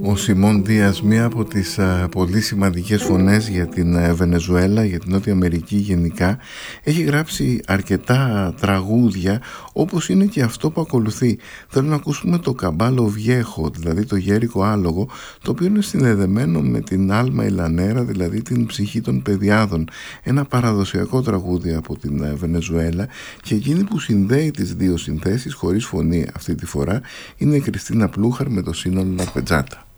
Ο Σιμών Δίας, μία από τις πολύ σημαντικές φωνές για την Βενεζουέλα, για την Νότια Αμερική γενικά, έχει γράψει αρκετά τραγούδια, όπως είναι και αυτό που ακολουθεί. Θέλω να ακούσουμε το Καμπάλο Βιέχο, δηλαδή το γέρικο άλογο, το οποίο είναι συνδεδεμένο με την Άλμα Ελανέρα, δηλαδή την ψυχή των παιδιάδων. Ένα παραδοσιακό τραγούδι από την Βενεζουέλα, και εκείνη που συνδέει τις δύο συνθέσεις χωρίς φωνή αυτή τη φορά είναι η Κριστίνα Πλούχαρ με το σύνολο Λαρπετζάτα.